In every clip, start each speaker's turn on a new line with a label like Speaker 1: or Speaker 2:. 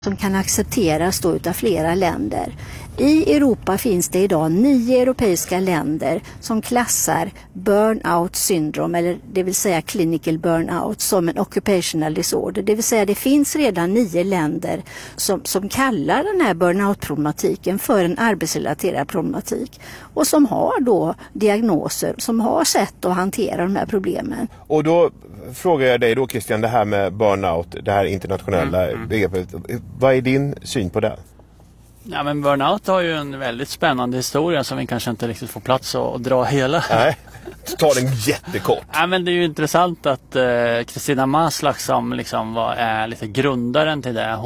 Speaker 1: som kan accepteras då utav flera länder. I Europa finns det idag 9 europeiska länder som klassar burnout syndrome, eller det vill säga clinical burnout, som en occupational disorder. Det vill säga det finns redan 9 länder som kallar den här burnout-problematiken för en arbetsrelaterad problematik och som har då diagnoser, som har sätt att hantera de här problemen.
Speaker 2: Och då frågar jag dig då, Christian, det här med burnout, det här internationella begreppet. Vad är din syn på det?
Speaker 3: Ja, men burnout har ju en väldigt spännande historia som vi kanske inte riktigt får plats att dra hela.
Speaker 2: Nej, ta den jättekort.
Speaker 3: Ja, men det är ju intressant att Christina Maslach som liksom är lite grundaren till det.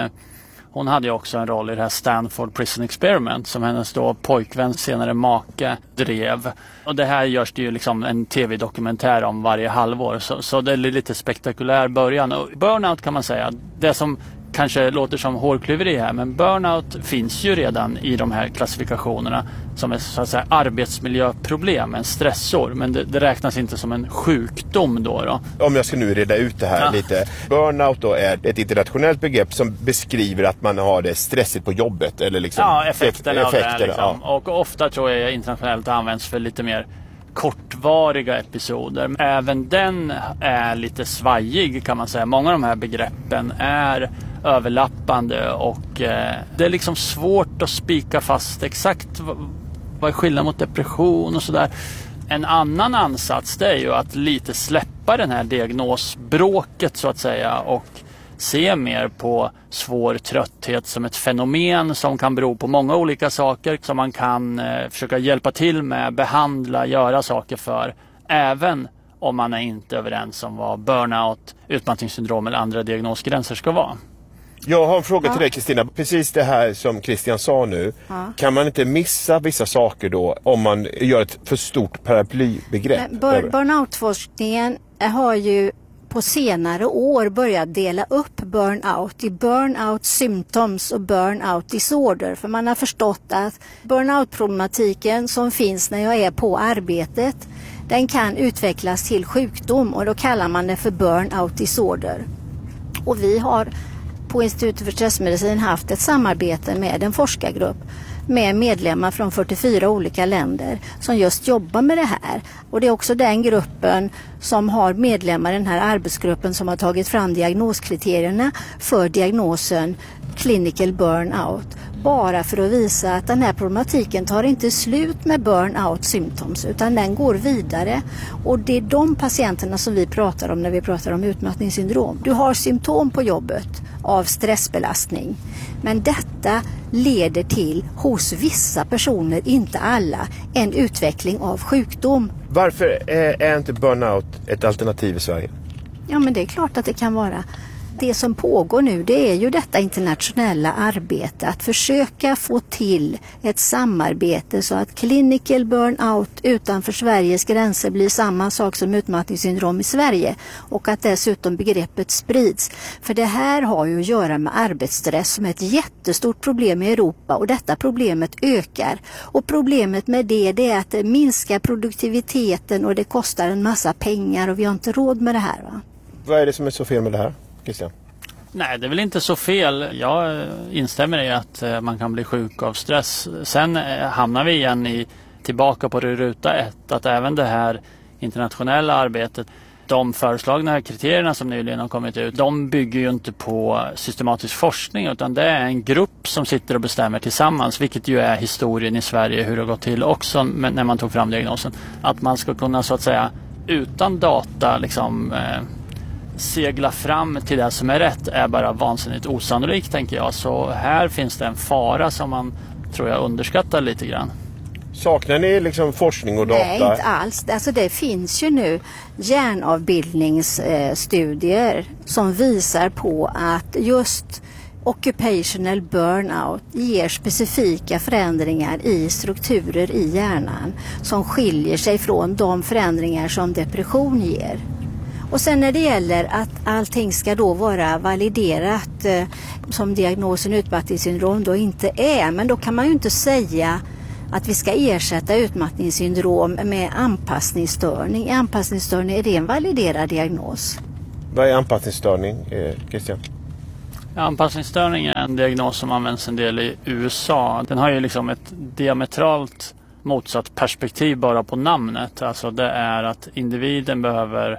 Speaker 3: Hon hade ju också en roll i det här Stanford Prison Experiment som hennes då pojkvän, senare make, drev. Och det här görs det ju liksom en tv-dokumentär om varje halvår. Så det är lite spektakulär början. Och burnout kan man säga, det som kanske låter som hårklyveri här, men burnout finns ju redan i de här klassifikationerna som är så att säga arbetsmiljöproblem, en stressor, men det räknas inte som en sjukdom då.
Speaker 2: Om jag ska nu reda ut det här lite. Burnout då är ett internationellt begrepp som beskriver att man har det stressigt på jobbet eller liksom
Speaker 3: effekten av det liksom. Ja. Och ofta tror jag internationellt används för lite mer kortvariga episoder. Även den är lite svajig kan man säga. Många av de här begreppen är överlappande och det är liksom svårt att spika fast exakt vad är skillnaden mot depression och sådär. En annan ansats det är ju att lite släppa den här diagnosbråket så att säga och se mer på svår trötthet som ett fenomen som kan bero på många olika saker som man kan försöka hjälpa till med, behandla, göra saker för, även om man är inte överens om vad burnout, utmattningssyndrom eller andra diagnosgränser ska vara.
Speaker 2: Jag har en fråga till dig, Kristina. Precis det här som Christian sa nu. Ja. Kan man inte missa vissa saker då om man gör ett för stort paraplybegrepp?
Speaker 1: Burnout-forskningen har ju på senare år börjat dela upp burnout i burnout symptoms och burnout disorder. För man har förstått att burnout-problematiken som finns när jag är på arbetet, den kan utvecklas till sjukdom och då kallar man det för burnout disorder. Och vi har på Institutet för stressmedicin haft ett samarbete med en forskargrupp med medlemmar från 44 olika länder som just jobbar med det här. Och det är också den gruppen som har medlemmar i den här arbetsgruppen som har tagit fram diagnoskriterierna för diagnosen clinical burnout. Bara för att visa att den här problematiken tar inte slut med burnout symptoms utan den går vidare. Och det är de patienterna som vi pratar om när vi pratar om utmattningssyndrom. Du har symptom på jobbet av stressbelastning. Men detta leder till, hos vissa personer, inte alla, en utveckling av sjukdom.
Speaker 2: Varför är inte burnout ett alternativ i Sverige?
Speaker 1: Ja, men det är klart att det kan vara. Det som pågår nu, det är ju detta internationella arbete att försöka få till ett samarbete så att clinical burnout utanför Sveriges gränser blir samma sak som utmattningssyndrom i Sverige och att dessutom begreppet sprids. För det här har ju att göra med arbetsstress som är ett jättestort problem i Europa och detta problemet ökar. Och problemet med det är att det minskar produktiviteten och det kostar en massa pengar och vi har inte råd med det här, va?
Speaker 2: Vad är det som är så fel med det här, Christian?
Speaker 3: Nej, det är väl inte så fel. Jag instämmer i att man kan bli sjuk av stress. Sen hamnar vi igen tillbaka på ruta 1. Att även det här internationella arbetet, de föreslagna kriterierna som nyligen har kommit ut, de bygger ju inte på systematisk forskning utan det är en grupp som sitter och bestämmer tillsammans, vilket ju är historien i Sverige hur det har gått till också när man tog fram diagnosen. Att man ska kunna så att säga utan data liksom segla fram till det som är rätt är bara vansinnigt osannolikt, tänker jag. Så här finns det en fara som man, tror jag, underskattar lite grann.
Speaker 2: Saknar ni liksom forskning och data?
Speaker 1: Nej, inte alls. Alltså det finns ju nu hjärnavbildningsstudier som visar på att just occupational burnout ger specifika förändringar i strukturer i hjärnan som skiljer sig från de förändringar som depression ger. Och sen när det gäller att allting ska då vara validerat som diagnosen utmattningssyndrom då inte är, men då kan man ju inte säga att vi ska ersätta utmattningssyndrom med anpassningsstörning. Anpassningsstörning, är det en validerad diagnos?
Speaker 2: Vad är anpassningsstörning, Christian?
Speaker 3: Anpassningsstörning är en diagnos som används en del i USA. Den har ju liksom ett diametralt motsatt perspektiv bara på namnet. Alltså det är att individen behöver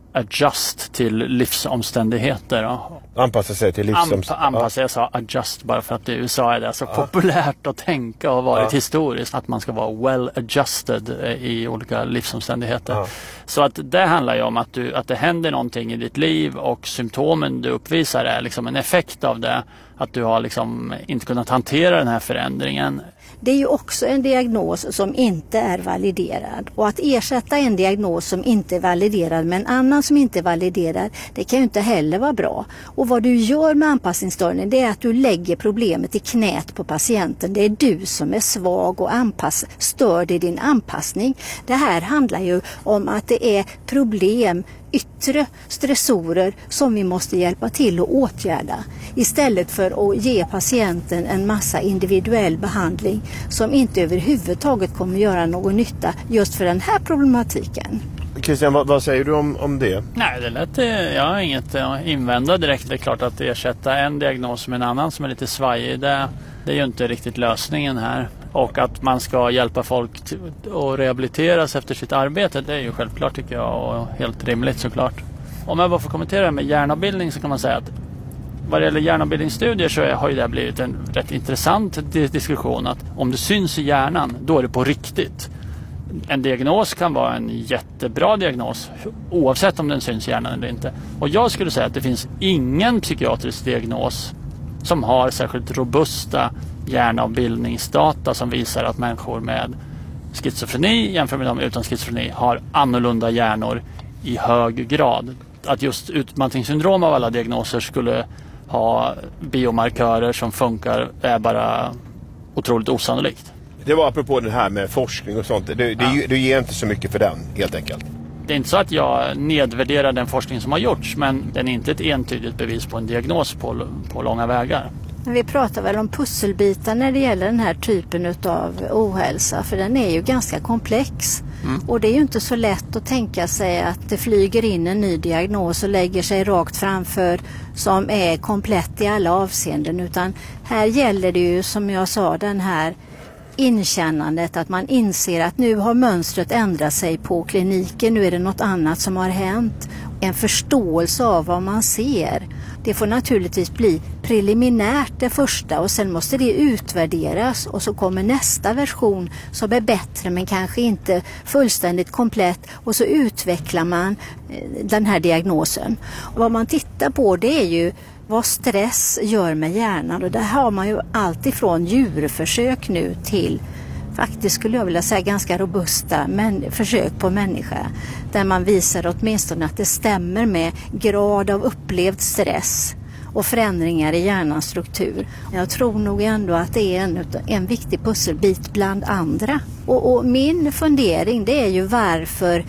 Speaker 3: adjust till livsomständigheter.
Speaker 2: Anpassa sig till livsomständigheter.
Speaker 3: Jag sa adjust bara för att i USA är det så populärt att tänka och har varit historiskt att man ska vara well adjusted i olika livsomständigheter. Så att det handlar ju om att det händer någonting i ditt liv och symptomen du uppvisar är liksom en effekt av det. Att du har liksom inte kunnat hantera den här förändringen.
Speaker 1: Det är ju också en diagnos som inte är validerad. Och att ersätta en diagnos som inte är validerad med en annan som inte är validerad, det kan ju inte heller vara bra. Och vad du gör med anpassningsstörning, det är att du lägger problemet i knät på patienten. Det är du som är svag och störd i din anpassning. Det här handlar ju om att det är problem, yttre stressorer som vi måste hjälpa till att åtgärda istället för att ge patienten en massa individuell behandling som inte överhuvudtaget kommer göra någon nytta just för den här problematiken.
Speaker 2: Christian, vad säger du om det?
Speaker 3: Nej, jag har inget att invända direkt. Det är klart att ersätta en diagnos med en annan som är lite svajig, det är ju inte riktigt lösningen här. Och att man ska hjälpa folk att rehabiliteras efter sitt arbete, det är ju självklart tycker jag och helt rimligt såklart. Om jag bara får kommentera det med hjärnavbildning så kan man säga att vad det gäller hjärnavbildningsstudier så har ju det blivit en rätt intressant diskussion att om det syns i hjärnan, då är det på riktigt. En diagnos kan vara en jättebra diagnos oavsett om den syns i hjärnan eller inte. Och jag skulle säga att det finns ingen psykiatrisk diagnos som har särskilt robusta hjärnavbildningsdata som visar att människor med schizofreni jämfört med de utan schizofreni har annorlunda hjärnor i hög grad. Att just utmattningssyndrom av alla diagnoser skulle ha biomarkörer som funkar är bara otroligt osannolikt.
Speaker 2: Det var apropå det här med forskning och sånt. Du ger inte så mycket för den helt enkelt.
Speaker 3: Det är inte så att jag nedvärderar den forskning som har gjorts, men den är inte ett entydigt bevis på en diagnos på långa vägar.
Speaker 1: Vi pratar väl om pusselbitar när det gäller den här typen av ohälsa, för den är ju ganska komplex. Och det är ju inte så lätt att tänka sig att det flyger in en ny diagnos och lägger sig rakt framför som är komplett i alla avseenden, utan här gäller det ju som jag sa den här inkännandet att man inser att nu har mönstret ändrat sig på kliniken, nu är det något annat som har hänt. En förståelse av vad man ser. Det får naturligtvis bli preliminärt det första och sen måste det utvärderas och så kommer nästa version som är bättre men kanske inte fullständigt komplett och så utvecklar man den här diagnosen. Och vad man tittar på det är ju vad stress gör med hjärnan och där har man ju allt ifrån djurförsök nu till faktiskt skulle jag vilja säga ganska robusta försök på människa där man visar åtminstone att det stämmer med grad av upplevd stress och förändringar i hjärnans struktur. Jag tror nog ändå att det är en viktig pusselbit bland andra. Och min fundering det är ju varför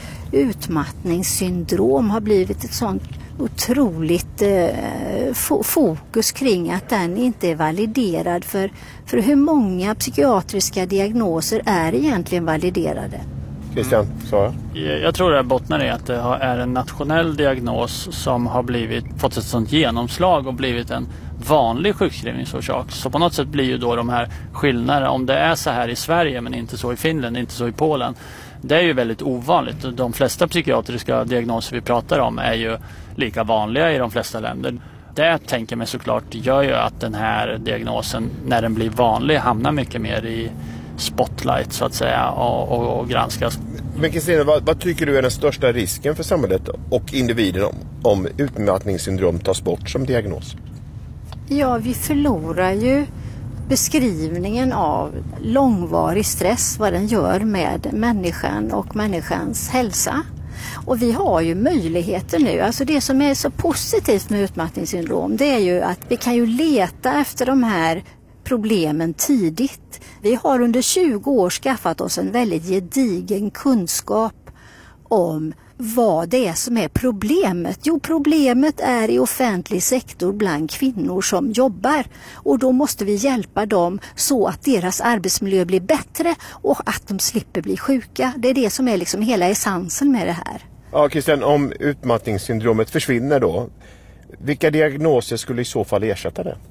Speaker 1: utmattningssyndrom har blivit ett sånt otroligt fokus kring att den inte är validerad för hur många psykiatriska diagnoser är egentligen validerade.
Speaker 2: Christian, Sara?
Speaker 3: Jag tror det bottnar i att det är en nationell diagnos som har fått ett sånt genomslag och blivit en vanlig sjukskrivningsorsak. Så på något sätt blir ju då de här skillnaderna, om det är så här i Sverige men inte så i Finland, inte så i Polen. Det är ju väldigt ovanligt. De flesta psykiatriska diagnoser vi pratar om är ju lika vanliga i de flesta länder. Det tänker mig såklart gör ju att den här diagnosen när den blir vanlig hamnar mycket mer i spotlight så att säga och granskas.
Speaker 2: Men Kristina, vad tycker du är den största risken för samhället och individen om utmattningssyndrom tas bort som diagnos?
Speaker 1: Ja, vi förlorar ju beskrivningen av långvarig stress, vad den gör med människan och människans hälsa. Och vi har ju möjligheter nu, alltså det som är så positivt med utmattningssyndrom det är ju att vi kan ju leta efter de här problemen tidigt. Vi har under 20 år skaffat oss en väldigt gedigen kunskap om vad det är som är problemet. Jo, problemet är i offentlig sektor bland kvinnor som jobbar. Och då måste vi hjälpa dem så att deras arbetsmiljö blir bättre och att de slipper bli sjuka. Det är det som är liksom hela essensen med det här.
Speaker 2: Ja, Christian, om utmattningssyndromet försvinner då, Vilka diagnoser skulle i så fall ersätta det?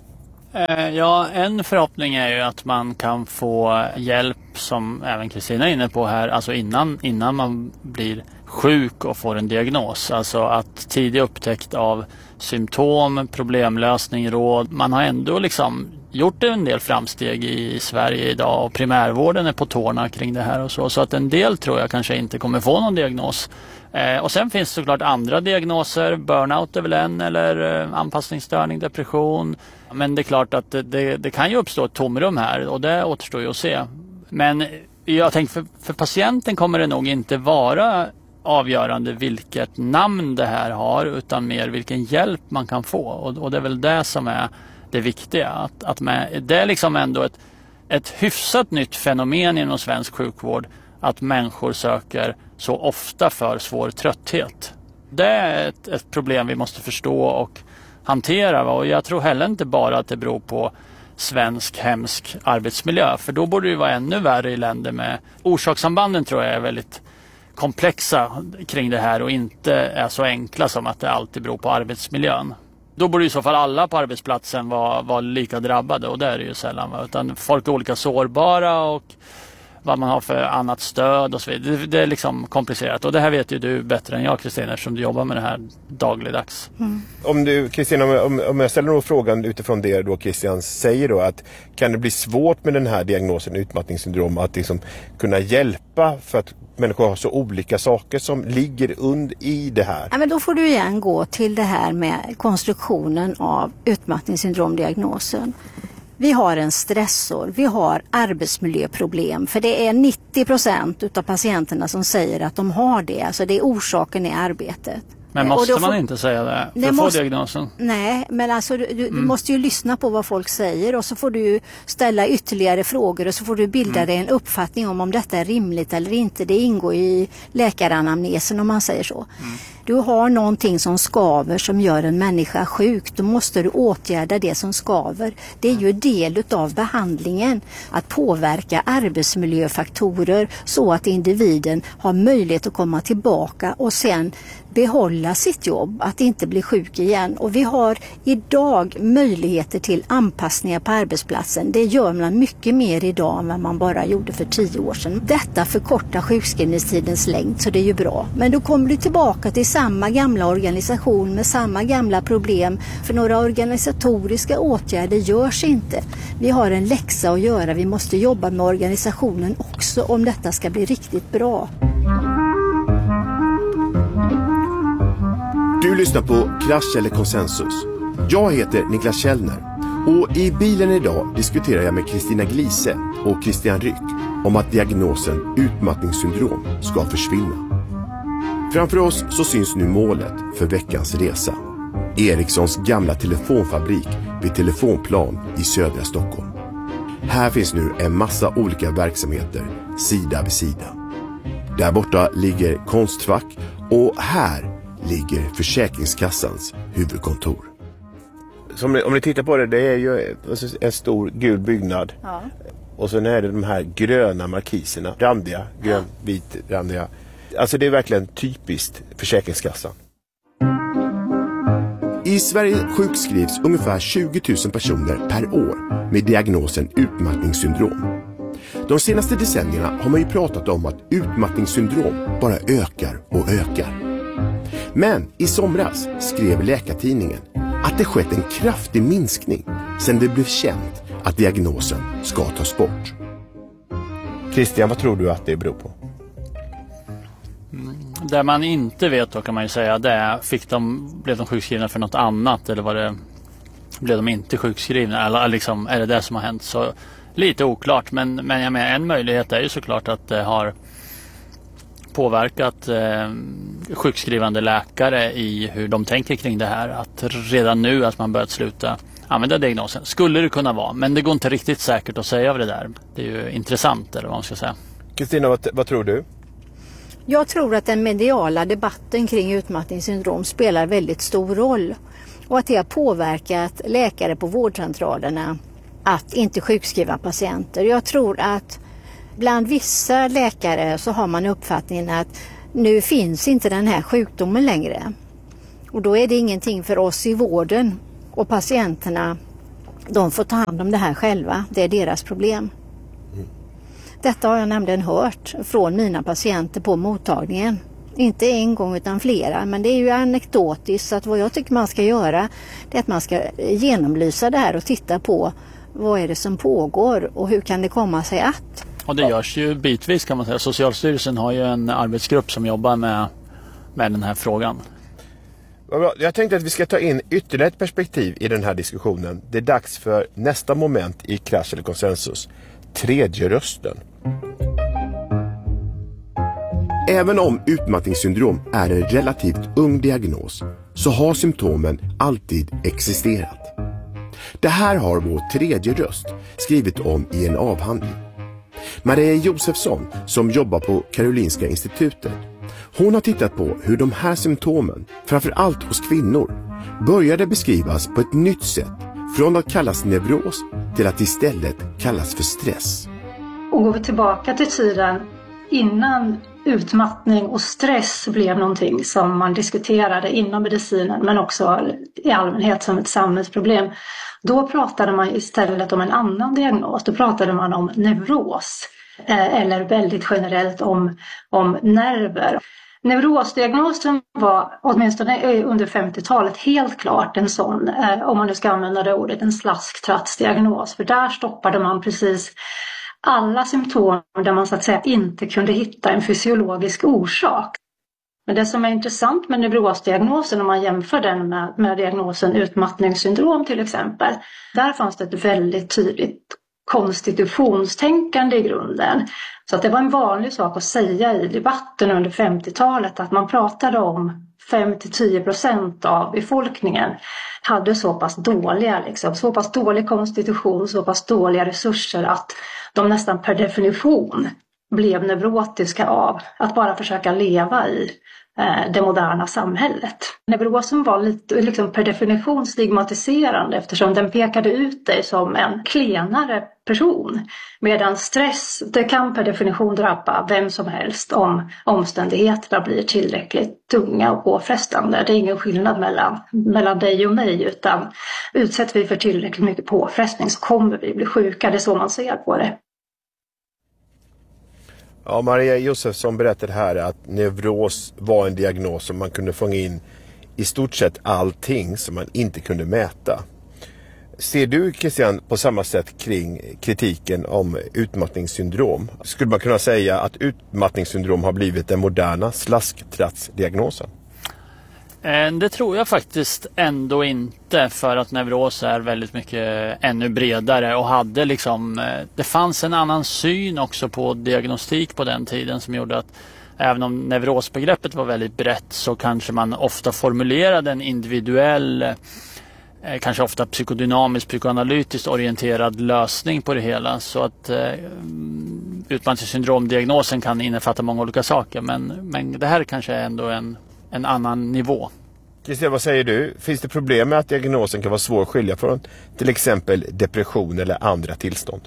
Speaker 3: Ja, en förhoppning är ju att man kan få hjälp, som även Kristina är inne på här, alltså innan man blir sjuk och får en diagnos. Alltså att tidig upptäckt av symptom, problemlösning, råd. Man har ändå liksom gjort en del framsteg i Sverige idag och primärvården är på tårna kring det här och så. Så att en del tror jag kanske inte kommer få någon diagnos. Och sen finns det såklart andra diagnoser. Burnout är väl en, eller anpassningsstörning, depression. Men det är klart att det kan ju uppstå ett tomrum här och det återstår ju att se. Men jag tänker för patienten kommer det nog inte vara avgörande vilket namn det här har, utan mer vilken hjälp man kan få. Och det är väl det som är det viktiga. Det är liksom ändå ett hyfsat nytt fenomen inom svensk sjukvård att människor söker så ofta för svår trötthet. Det är ett problem vi måste förstå och hantera. Och jag tror heller inte bara att det beror på svensk hemsk arbetsmiljö. För då borde det vara ännu värre i länder med orsakssambanden, tror jag är väldigt komplexa kring det här och inte är så enkla som att det alltid beror på arbetsmiljön. Då borde i så fall alla på arbetsplatsen vara lika drabbade, och det är det ju sällan. Utan folk är olika sårbara och vad man har för annat stöd och så vidare. Det är liksom komplicerat, och det här vet ju du bättre än jag, Kristina, eftersom du jobbar med det här dagligdags.
Speaker 2: Om du, Kristina, om jag ställer någon frågan utifrån det då Christian säger då, att kan det bli svårt med den här diagnosen utmattningssyndrom att liksom kunna hjälpa för att människor har så olika saker som ligger i det här?
Speaker 1: Ja, men då får du igen gå till det här med konstruktionen av utmattningssyndromdiagnosen. Vi har en stressor, vi har arbetsmiljöproblem, för det är 90% av patienterna som säger att de har det, alltså det är orsaken i arbetet.
Speaker 3: Men måste man inte säga det för att få diagnosen?
Speaker 1: Nej, men alltså du måste ju lyssna på vad folk säger, och så får du ställa ytterligare frågor och så får du bilda dig en uppfattning om detta är rimligt eller inte. Det ingår i läkaranamnesen, om man säger så. Du har någonting som skaver som gör en människa sjuk. Då måste du åtgärda det som skaver. Det är ju del av behandlingen. Att påverka arbetsmiljöfaktorer så att individen har möjlighet att komma tillbaka och sen behålla sitt jobb, att inte bli sjuk igen. Och vi har idag möjligheter till anpassningar på arbetsplatsen. Det gör man mycket mer idag än vad man bara gjorde för 10 år sedan. Detta förkortar sjukskrivningstidens längd, så det är ju bra. Men då kommer du tillbaka till samma gamla organisation med samma gamla problem, för några organisatoriska åtgärder görs inte. Vi har en läxa att göra, vi måste jobba med organisationen också om detta ska bli riktigt bra.
Speaker 4: Du lyssnar på Krasch eller konsensus. Jag heter Niklas Källner och i bilen idag diskuterar jag med Kristina Glise och Christian Ryck om att diagnosen utmattningssyndrom ska försvinna. Framför oss så syns nu målet för veckans resa. Ericssons gamla telefonfabrik vid Telefonplan i södra Stockholm. Här finns nu en massa olika verksamheter sida vid sida. Där borta ligger Konstfack och här ligger Försäkringskassans huvudkontor.
Speaker 2: Om ni tittar på det är ju en stor gul byggnad. Ja. Och så är det de här gröna markiserna, randiga, grön-vit randiga. Alltså det är verkligen typiskt Försäkringskassan.
Speaker 4: I Sverige sjukskrivs ungefär 20 000 personer per år med diagnosen utmattningssyndrom. De senaste decennierna har man ju pratat om att utmattningssyndrom bara ökar och ökar. Men i somras skrev Läkartidningen att det skett en kraftig minskning sedan det blev känt att diagnosen ska tas bort.
Speaker 2: Christian, vad tror du att det beror på?
Speaker 3: Det man inte vet då, kan man ju säga, det är, blev de sjukskrivna för något annat, eller blev de inte sjukskrivna, eller liksom, är det som har hänt? Så lite oklart, men jag menar, en möjlighet är ju såklart att det har påverkat sjukskrivande läkare i hur de tänker kring det här, att redan nu att man börjat sluta använda diagnosen. Skulle det kunna vara, men det går inte riktigt säkert att säga av det där. Det är ju intressant, eller vad man ska säga.
Speaker 2: Kristina, vad tror du?
Speaker 1: Jag tror att den mediala debatten kring utmattningssyndrom spelar väldigt stor roll, och att det har påverkat läkare på vårdcentralerna att inte sjukskriva patienter. Jag tror att bland vissa läkare så har man uppfattningen att nu finns inte den här sjukdomen längre. Och då är det ingenting för oss i vården, och patienterna, de får ta hand om det här själva. Det är deras problem. Detta har jag nämligen hört från mina patienter på mottagningen. Inte en gång utan flera, men det är ju anekdotiskt, så att vad jag tycker man ska göra, det är att man ska genomlysa det här och titta på vad är det som pågår och hur kan det komma sig att.
Speaker 3: Och det görs ju bitvis, kan man säga. Socialstyrelsen har ju en arbetsgrupp som jobbar med den här frågan.
Speaker 2: Jag tänkte att vi ska ta in ytterligare ett perspektiv i den här diskussionen. Det är dags för nästa moment i Krasch eller konsensus. Tredje rösten.
Speaker 4: Även om utmattningssyndrom är en relativt ung diagnos så har symptomen alltid existerat. Det här har vår tredje röst skrivit om i en avhandling. Maria Josefsson, som jobbar på Karolinska institutet, hon har tittat på hur de här symptomen, framförallt hos kvinnor, började beskrivas på ett nytt sätt, från att kallas neuros till att istället kallas för stress.
Speaker 5: Och går vi tillbaka till tiden innan utmattning och stress blev någonting som man diskuterade inom medicinen, men också i allmänhet som ett samhällsproblem, då pratade man istället om en annan diagnos. Då pratade man om neuros, eller väldigt generellt om nerver. Neurosdiagnosen var åtminstone under 50-talet helt klart en sån, om man nu ska använda det ordet, en slasktratsdiagnos. För där stoppade man precis alla symptom där man så att säga inte kunde hitta en fysiologisk orsak. Men det som är intressant med neurosdiagnosen, om man jämför den med diagnosen utmattningssyndrom till exempel, där fanns det ett väldigt tydligt konstitutionstänkande i grunden. Så att det var en vanlig sak att säga i debatten under 50-talet att man pratade om 5-10% av befolkningen hade så pass dålig konstitution, så pass dåliga resurser att de nästan per definition blev neurotiska av att bara försöka leva i det moderna samhället. Neurosen var lite per definition stigmatiserande eftersom den pekade ut dig som en klenare person. Medan stress, det kan per definition drabba vem som helst om omständigheterna blir tillräckligt tunga och påfrestande. Det är ingen skillnad mellan dig och mig, utan utsätts vi för tillräckligt mycket påfrestning så kommer vi bli sjuka. Det är så man ser på det.
Speaker 2: Ja, Maria Josefsson berättade här att neuros var en diagnos som man kunde fånga in i stort sett allting som man inte kunde mäta. Ser du, Christian, på samma sätt kring kritiken om utmattningssyndrom? Skulle man kunna säga att utmattningssyndrom har blivit den moderna slasktratsdiagnosen?
Speaker 3: Det tror jag faktiskt ändå inte, för att neuros är väldigt mycket ännu bredare och hade det fanns en annan syn också på diagnostik på den tiden som gjorde att även om neurosbegreppet var väldigt brett så kanske man ofta formulerade en individuell, kanske ofta psykodynamisk, psykoanalytiskt orienterad lösning på det hela, så att utmattningssyndromdiagnosen kan innefatta många olika saker, men det här kanske är ändå en annan nivå.
Speaker 2: Christian, vad säger du? Finns det problem med att diagnosen kan vara svår att skilja från till exempel depression eller andra tillstånd?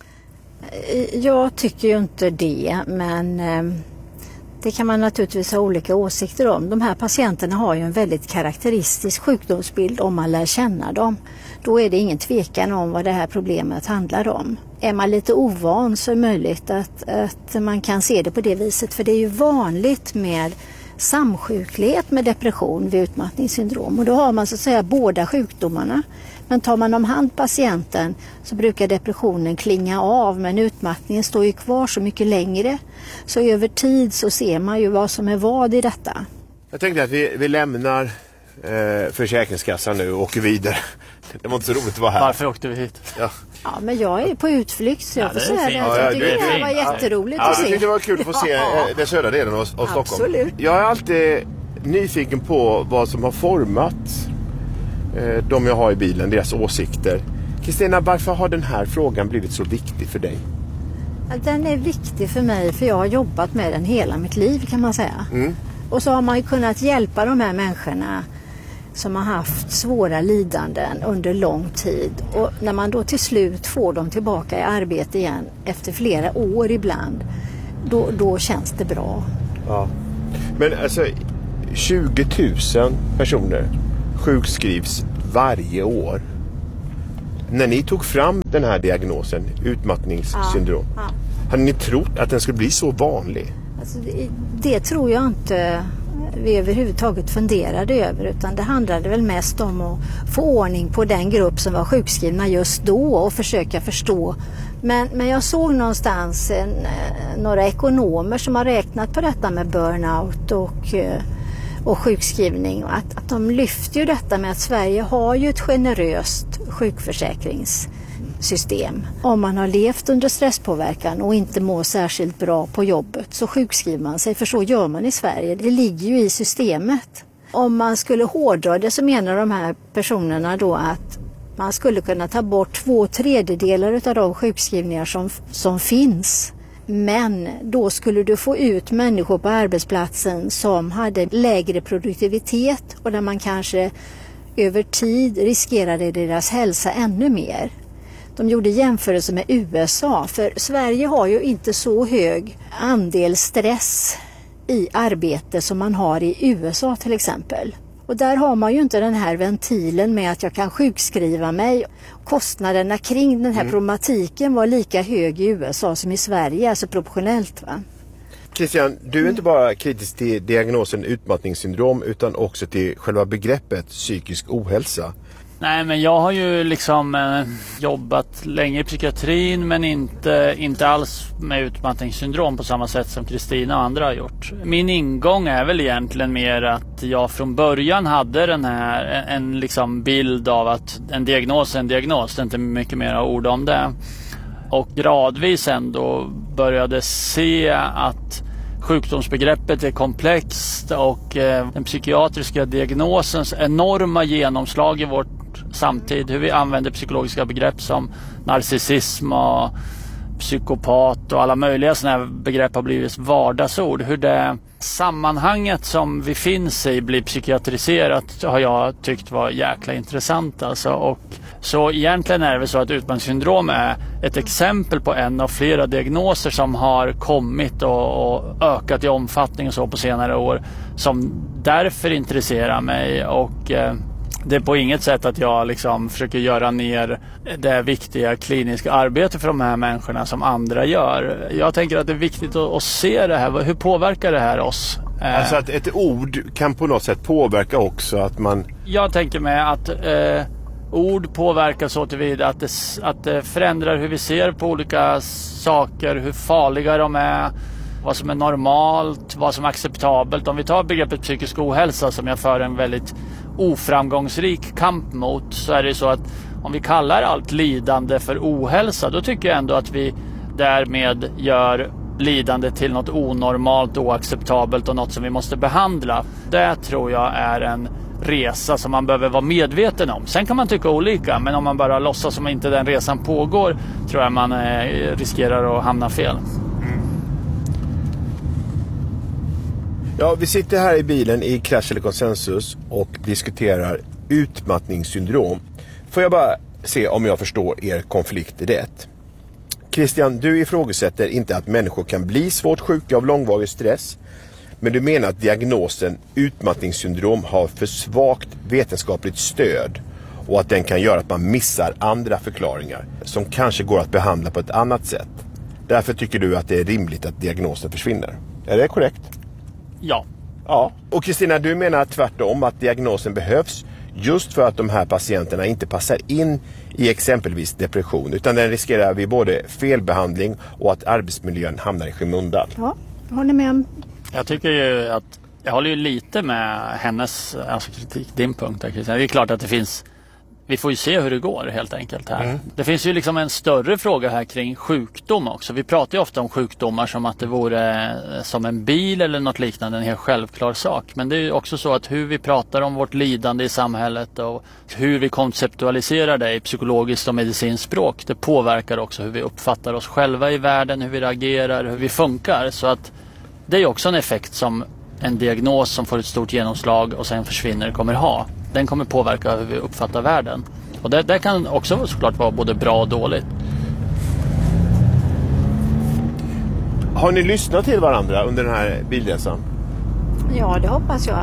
Speaker 1: Jag tycker ju inte det, men det kan man naturligtvis ha olika åsikter om. De här patienterna har ju en väldigt karaktäristisk sjukdomsbild om man lär känna dem. Då är det ingen tvekan om vad det här problemet handlar om. Är man lite ovan så är det möjligt att man kan se det på det viset, för det är ju vanligt med samsjuklighet med depression vid utmattningssyndrom, och då har man så att säga båda sjukdomarna. Men tar man om hand patienten så brukar depressionen klinga av, men utmattningen står ju kvar så mycket längre, så över tid så ser man ju vad som är vad i detta.
Speaker 2: Jag tänkte att vi lämnar Försäkringskassan nu och åker vidare. Det var inte så roligt att vara här.
Speaker 3: Varför åkte vi hit?
Speaker 1: Ja, men jag är på utflykt så jag får säga det. Jag tycker det var jätteroligt att se.
Speaker 2: Jag tyckte det var kul att få se den södra delen av Stockholm.
Speaker 1: Absolut.
Speaker 2: Jag är alltid nyfiken på vad som har format de jag har i bilen, deras åsikter. Kristina, varför har den här frågan blivit så viktig för dig?
Speaker 1: Den är viktig för mig för jag har jobbat med den hela mitt liv, kan man säga. Och så har man ju kunnat hjälpa de här människorna som har haft svåra lidanden under lång tid. Och när man då till slut får dem tillbaka i arbete igen efter flera år ibland, då känns det bra.
Speaker 2: Ja. Men alltså, 20 000 personer sjukskrivs varje år. När ni tog fram den här diagnosen, utmattningssyndrom, hade ni trott att den skulle bli så vanlig?
Speaker 1: Alltså det tror jag inte vi överhuvudtaget funderade över, utan det handlade väl mest om att få ordning på den grupp som var sjukskrivna just då och försöka förstå. Men jag såg någonstans några ekonomer som har räknat på detta med burnout och sjukskrivning, och att de lyfter ju detta med att Sverige har ju ett generöst sjukförsäkringssystem. Om man har levt under stresspåverkan och inte mår särskilt bra på jobbet så sjukskriver man sig, för så gör man i Sverige. Det ligger ju i systemet. Om man skulle hårdra det så menar de här personerna då att man skulle kunna ta bort 2/3 av de sjukskrivningar som finns. Men då skulle du få ut människor på arbetsplatsen som hade lägre produktivitet och där man kanske över tid riskerade deras hälsa ännu mer. De gjorde jämförelse med USA, för Sverige har ju inte så hög andel stress i arbete som man har i USA till exempel. Och där har man ju inte den här ventilen med att jag kan sjukskriva mig. Kostnaderna kring den här problematiken var lika hög i USA som i Sverige, alltså proportionellt, va?
Speaker 2: Christian, du är inte bara kritisk till diagnosen utmattningssyndrom utan också till själva begreppet psykisk ohälsa.
Speaker 3: Nej, men jag har ju liksom jobbat länge i psykiatrin, men inte alls med utmattningssyndrom på samma sätt som Kristina och andra har gjort. Min ingång är väl egentligen mer att jag från början hade en liksom bild av att en diagnos är en diagnos, det är inte mycket mer ord om det. Och gradvis ändå började se att sjukdomsbegreppet är komplext och den psykiatriska diagnosens enorma genomslag i vårt samtid, hur vi använder psykologiska begrepp som narcissism och psykopat och alla möjliga sådana här begrepp har blivit vardagsord. Hur det sammanhanget som vi finns i blir psykiatriserat har jag tyckt var jäkla intressant alltså. Och så egentligen är det så att utmattningssyndrom är ett exempel på en av flera diagnoser som har kommit och ökat i omfattning och så på senare år, som därför intresserar mig. Och det är på inget sätt att jag liksom försöker göra ner det viktiga kliniska arbetet för de här människorna som andra gör. Jag tänker att det är viktigt att se det här. Hur påverkar det här oss?
Speaker 2: Alltså att ett ord kan på något sätt påverka också att man...
Speaker 3: Jag tänker mig att ord påverkar så tillvida att det förändrar hur vi ser på olika saker, hur farliga de är, vad som är normalt, vad som är acceptabelt. Om vi tar begreppet psykisk ohälsa som jag för en väldigt oframgångsrik kamp mot, så är det så att om vi kallar allt lidande för ohälsa, då tycker jag ändå att vi därmed gör lidande till något onormalt, oacceptabelt och något som vi måste behandla. Det tror jag är en resa som man behöver vara medveten om. Sen kan man tycka olika, men om man bara låtsas som inte den resan pågår, tror jag man riskerar att hamna fel.
Speaker 2: Ja, vi sitter här i bilen i Krasch eller Konsensus och diskuterar utmattningssyndrom. Får jag bara se om jag förstår er konflikt rätt. Christian, du ifrågasätter inte att människor kan bli svårt sjuka av långvarig stress, men du menar att diagnosen utmattningssyndrom har för svagt vetenskapligt stöd och att den kan göra att man missar andra förklaringar som kanske går att behandla på ett annat sätt. Därför tycker du att det är rimligt att diagnosen försvinner. Är det korrekt?
Speaker 3: Ja.
Speaker 2: Ja. Och Kristina, du menar tvärtom att diagnosen behövs just för att de här patienterna inte passar in i exempelvis depression, utan den riskerar vid både felbehandling och att arbetsmiljön hamnar i skymundan.
Speaker 1: Ja, jag håller med om.
Speaker 3: Jag tycker ju att jag håller ju lite med hennes kritik, din punkt där, Christian. Det är klart att det finns, vi får ju se hur det går helt enkelt här. Det finns ju liksom en större fråga här kring sjukdom också. Vi pratar ju ofta om sjukdomar som att det vore som en bil eller något liknande, en helt självklar sak. Men det är ju också så att hur vi pratar om vårt lidande i samhället och hur vi konceptualiserar det i psykologiskt och medicinskt språk, det påverkar också hur vi uppfattar oss själva i världen, hur vi reagerar, hur vi funkar. Så att det är också en effekt som en diagnos som får ett stort genomslag och sen försvinner kommer ha. Den kommer påverka hur vi uppfattar världen. Och det kan också såklart vara både bra och dåligt.
Speaker 2: Har ni lyssnat till varandra under den här bilresan?
Speaker 1: Ja, det hoppas jag.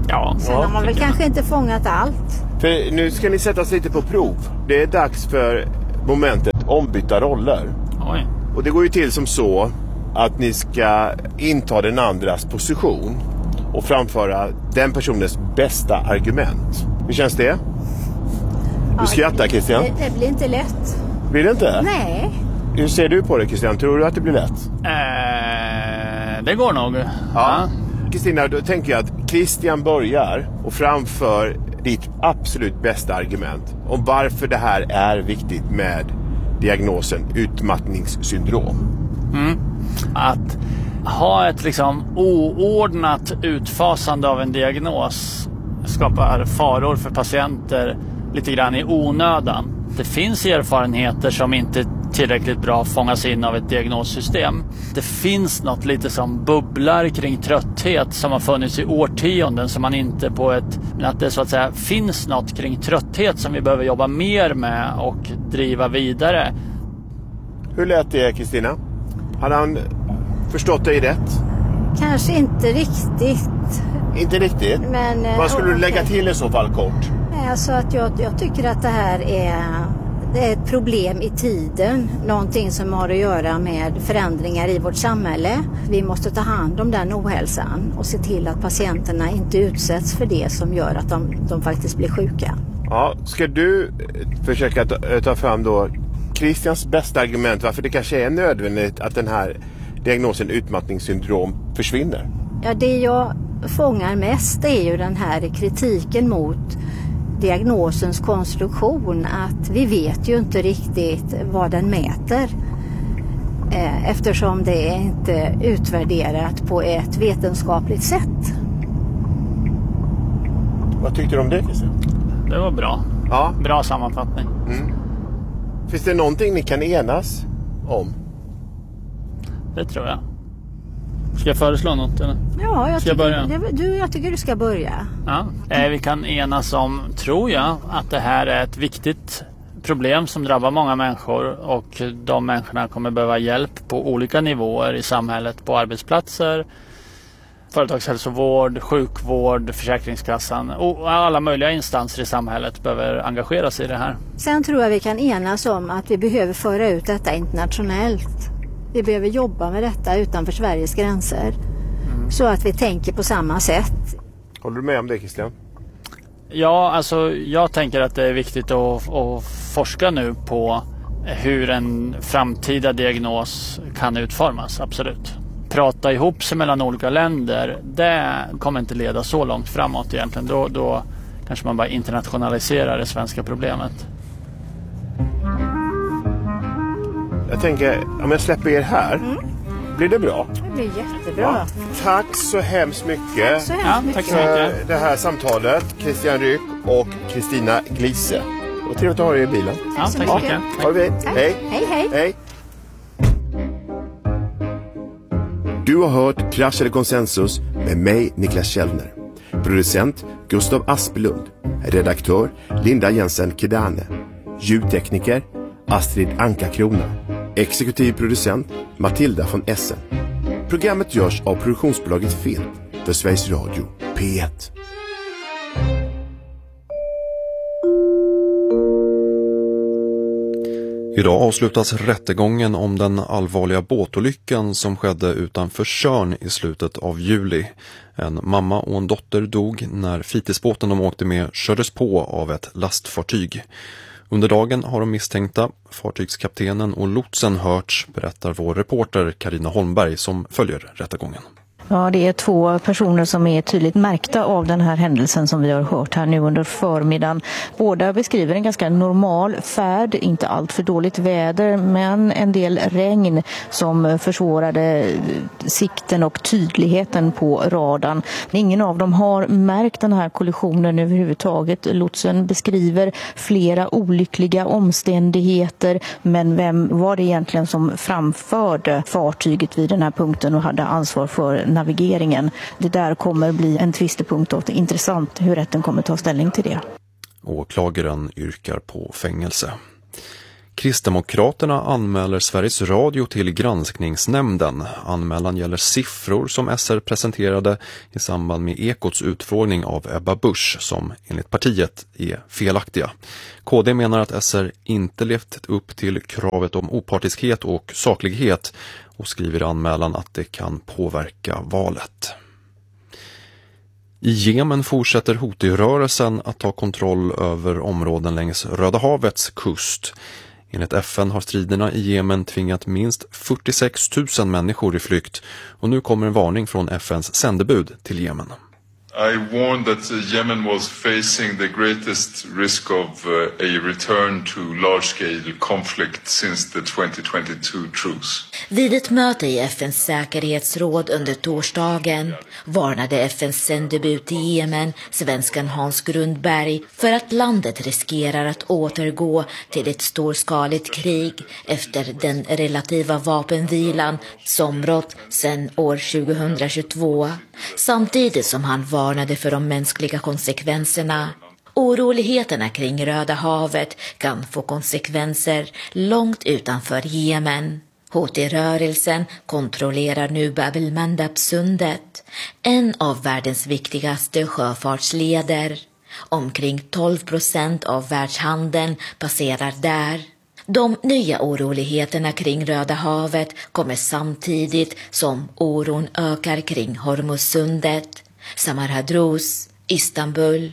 Speaker 3: Ja,
Speaker 1: Sen har man väl kanske inte fångat allt.
Speaker 2: För nu ska ni sättas lite på prov. Det är dags för momentet ombytta roller.
Speaker 3: Oj.
Speaker 2: Och det går ju till som så att ni ska inta den andras position och framföra den personens bästa argument. Hur känns det? Du skrattar, Christian.
Speaker 1: Det blir inte lätt.
Speaker 2: Blir det inte?
Speaker 1: Nej.
Speaker 2: Hur ser du på det, Christian? Tror du att det blir lätt?
Speaker 3: Det går nog.
Speaker 2: Ja. Kristina, då tänker jag att Christian börjar och framför ditt absolut bästa argument om varför det här är viktigt med diagnosen utmattningssyndrom.
Speaker 3: Att ha ett liksom oordnat utfasande av en diagnos skapar faror för patienter lite grann i onödan. Det finns erfarenheter som inte tillräckligt bra fångas in av ett diagnossystem. Det finns något lite som bubblar kring trötthet som har funnits i årtionden som man inte på ett... Men att det så att säga finns något kring trötthet som vi behöver jobba mer med och driva vidare.
Speaker 2: Hur lät det, Kristina? Hade han förstått dig rätt?
Speaker 1: Kanske inte riktigt.
Speaker 2: Inte riktigt?
Speaker 1: Men,
Speaker 2: vad skulle du lägga till i så fall kort?
Speaker 1: Alltså att jag tycker att det här det är ett problem i tiden. Någonting som har att göra med förändringar i vårt samhälle. Vi måste ta hand om den ohälsan och se till att patienterna inte utsätts för det som gör att de faktiskt blir sjuka.
Speaker 2: Ja, ska du försöka ta fram då Christians bästa argument varför det kanske är nödvändigt att den här diagnosen utmattningssyndrom försvinner?
Speaker 1: Ja, det jag fångar mest är ju den här kritiken mot diagnosens konstruktion, att vi vet ju inte riktigt vad den mäter eftersom det är inte utvärderat på ett vetenskapligt sätt.
Speaker 2: Vad tyckte du om det, Christian?
Speaker 3: Det var bra.
Speaker 2: Ja.
Speaker 3: Bra sammanfattning.
Speaker 2: Finns det någonting ni kan enas om?
Speaker 3: Det tror jag. Ska jag föreslå något eller?
Speaker 1: Ja, jag
Speaker 3: börja?
Speaker 1: tycker du ska börja.
Speaker 3: Ja. Vi kan enas om, tror jag, att det här är ett viktigt problem som drabbar många människor och de människorna kommer behöva hjälp på olika nivåer i samhället, på arbetsplatser, företagshälsovård, sjukvård, Försäkringskassan och alla möjliga instanser i samhället behöver engagera sig i det här.
Speaker 1: Sen tror jag vi kan enas om att vi behöver föra ut detta internationellt. Vi behöver jobba med detta utanför Sveriges gränser. Så att vi tänker på samma sätt.
Speaker 2: Håller du med om det, Christian?
Speaker 3: Ja, alltså jag tänker att det är viktigt att forska nu på hur en framtida diagnos kan utformas, absolut. Prata ihop sig mellan olika länder, det kommer inte leda så långt framåt egentligen. Då kanske man bara internationaliserar det svenska problemet.
Speaker 2: Jag tänker, om jag släpper er här, blir det bra?
Speaker 1: Det blir jättebra.
Speaker 2: Ja. Tack så hemskt mycket
Speaker 3: Tack så mycket.
Speaker 2: Det här samtalet, Christian Ryck och Kristina Glise. Och trevligt att ha er i bilen.
Speaker 3: Ja, tack så mycket.
Speaker 2: Ha det fint. Hej.
Speaker 1: Hej.
Speaker 2: Hej.
Speaker 4: Du har hört Krasch eller konsensus med mig, Niklas Källner. Producent Gustav Asplund. Redaktör Linda Jensen-Kedane. Ljudtekniker Astrid Anka-Krona. Exekutiv producent Matilda von Essen. Programmet görs av produktionsbolaget Film för Sveriges Radio P1.
Speaker 6: Idag avslutas rättegången om den allvarliga båtolyckan som skedde utanför Tjörn i slutet av juli. En mamma och en dotter dog när fritidsbåten de åkte med kördes på av ett lastfartyg. Under dagen har de misstänkta, fartygskaptenen och lotsen hörts, berättar vår reporter Carina Holmberg som följer rättegången.
Speaker 7: Ja, det är 2 personer som är tydligt märkta av den här händelsen som vi har hört här nu under förmiddagen. Båda beskriver en ganska normal färd, inte allt för dåligt väder, men en del regn som försvårade sikten och tydligheten på radarn. Ingen av dem har märkt den här kollisionen överhuvudtaget. Lotsen beskriver flera olyckliga omständigheter, men vem var det egentligen som framförde fartyget vid den här punkten och hade ansvar för navigeringen? Det där kommer bli en tvistepunkt och det är intressant hur rätten kommer ta ställning till det.
Speaker 6: Åklagaren yrkar på fängelse. Kristdemokraterna anmäler Sveriges Radio till granskningsnämnden. Anmälan gäller siffror som SR presenterade i samband med Ekots utfrågning av Ebba Busch som enligt partiet är felaktiga. KD menar att SR inte levt upp till kravet om opartiskhet och saklighet och skriver i anmälan att det kan påverka valet. I Jemen fortsätter Houthi-rörelsen att ta kontroll över områden längs Röda havets kust. Enligt FN har striderna i Jemen tvingat minst 46 000 människor i flykt och nu kommer en varning från FNs sändebud till Jemen.
Speaker 8: I warned that Yemen was facing the greatest risk of a return to large-scale conflict since the 2022 truce.
Speaker 9: Vid ett möte i FNs säkerhetsråd under torsdagen varnade FNs sändebud i Jemen, svenskan Hans Grundberg, för att landet riskerar att återgå till ett storskaligt krig efter den relativa vapenvilan som rått sedan år 2022, samtidigt som han varnade för de mänskliga konsekvenserna. Oroligheterna kring Röda havet kan få konsekvenser långt utanför Jemen. Houthi-rörelsen kontrollerar nu Bab el-Mandab-sundet, en av världens viktigaste sjöfartsleder. Omkring 12% av världshandeln passerar där. De nya oroligheterna kring Röda havet kommer samtidigt som oron ökar kring Hormuzsundet. Samar Hadrous, Istanbul.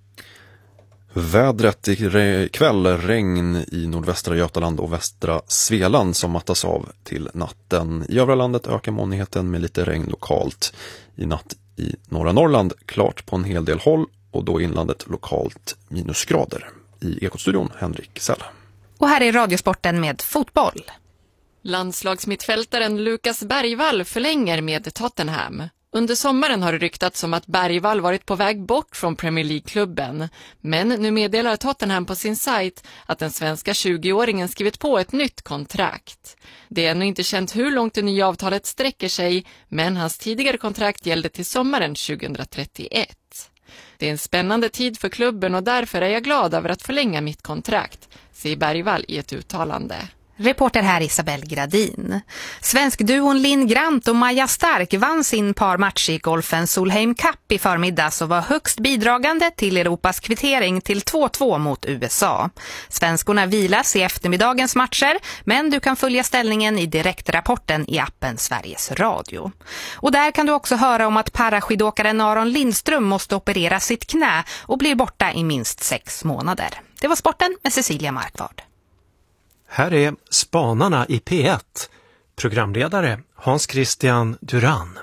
Speaker 6: Vädret ikväll, regn i nordvästra Götaland och västra Svealand som mattas av till natten. I övriga landet ökar molnigheten med lite regn lokalt. I natt i norra Norrland klart på en hel del håll och då inlandet lokalt minusgrader. I Ekostudion Henrik Säll.
Speaker 10: Och här är Radiosporten med fotboll.
Speaker 11: Landslagsmittfältaren Lukas Bergvall förlänger med Tottenham. Under sommaren har det ryktats om att Bergvall varit på väg bort från Premier League-klubben. Men nu meddelar Tottenham på sin sajt att den svenska 20-åringen skrivit på ett nytt kontrakt. Det är ännu inte känt hur långt det nya avtalet sträcker sig, men hans tidigare kontrakt gällde till sommaren 2031. Det är en spännande tid för klubben och därför är jag glad över att förlänga mitt kontrakt, säger Bergvall i ett uttalande.
Speaker 10: Reporter här Isabel Gradin. Svenskduon Linn Grant och Maja Stark vann sin parmatch i golfen Solheim Cup i förmiddags och var högst bidragande till Europas kvittering till 2-2 mot USA. Svenskorna vilas i eftermiddagens matcher, men du kan följa ställningen i direktrapporten i appen Sveriges Radio. Och där kan du också höra om att paraskidåkaren Aron Lindström måste operera sitt knä och blir borta i minst 6 månader. Det var sporten med Cecilia Markvard.
Speaker 12: Här är Spanarna i P1. Programledare Hans Christian Duran.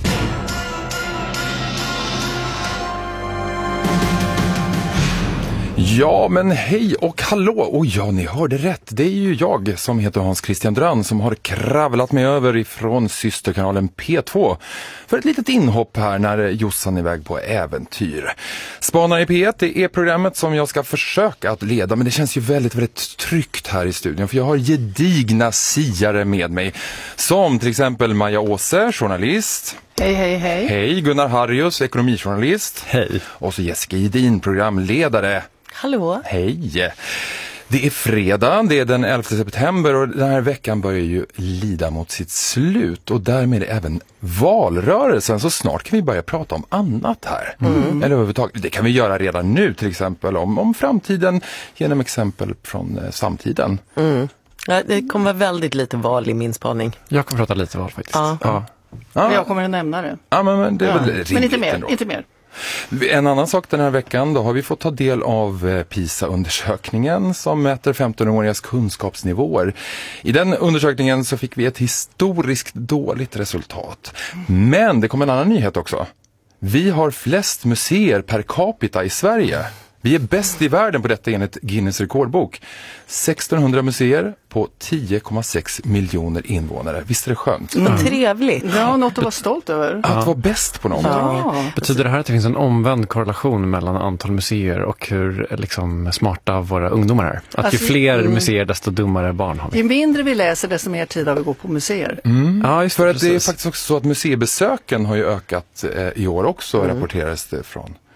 Speaker 13: Ja, men hej och hallå. Och ja, ni hörde rätt. Det är ju jag som heter Hans Christian Duran som har kravlat mig över ifrån systerkanalen P2 för ett litet inhopp här när Jossan är iväg på äventyr. Spanarna i P1, det är programmet som jag ska försöka att leda, men det känns ju väldigt, väldigt tryggt här i studion för jag har gedigna siare med mig. Som till exempel Maja Åse, journalist.
Speaker 14: Hej, hej, hej.
Speaker 13: Hej, Gunnar Harrius, ekonomijournalist.
Speaker 12: Hej.
Speaker 13: Och så Jessica Edin, programledare.
Speaker 14: Hallå.
Speaker 13: Hej. Det är fredag, det är den 11 september och den här veckan börjar ju lida mot sitt slut och därmed även valrörelsen, så snart kan vi börja prata om annat här. Eller överhuvudtaget, det kan vi göra redan nu till exempel om framtiden genom exempel från samtiden.
Speaker 14: Ja, det kommer vara väldigt lite val i min spaning.
Speaker 12: Jag kommer prata lite val faktiskt.
Speaker 14: Ja. Men jag kommer att nämna det.
Speaker 13: Ja, men det är väl
Speaker 14: men inte mer,
Speaker 13: ändå.
Speaker 14: inte mer.
Speaker 13: En annan sak den här veckan, då har vi fått ta del av PISA-undersökningen som mäter 15-åringars kunskapsnivåer. I den undersökningen så fick vi ett historiskt dåligt resultat. Men det kom en annan nyhet också. Vi har flest museer per capita i Sverige. Vi är bäst i världen på detta enligt Guinness rekordbok. 1600 museer på 10,6 miljoner invånare. Visst är det skönt?
Speaker 14: Trevligt. Ja, något att vara stolt över.
Speaker 13: Att vara bäst på någonting.
Speaker 14: Ja.
Speaker 12: Betyder det här att det finns en omvänd korrelation mellan antal museer och hur liksom smarta våra ungdomar är? Att ju fler museer desto dummare barn har vi.
Speaker 14: Ju mindre vi läser desto mer tid har vi gå på museer.
Speaker 13: Ja, just för att det är faktiskt också så att museibesöken har ju ökat i år också, rapporteras det från